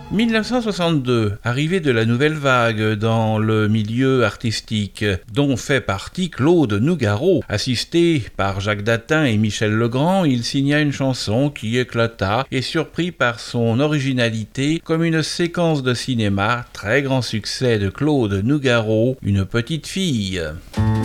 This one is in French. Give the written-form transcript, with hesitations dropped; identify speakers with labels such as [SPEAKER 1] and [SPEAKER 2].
[SPEAKER 1] 1962, arrivée de la nouvelle vague dans le milieu artistique, dont fait partie Claude Nougaro. Assisté par Jacques Datin et Michel Legrand, il signa une chanson qui éclata et surprit par son originalité comme une séquence de cinéma, très grand succès de Claude Nougaro, Une petite fille.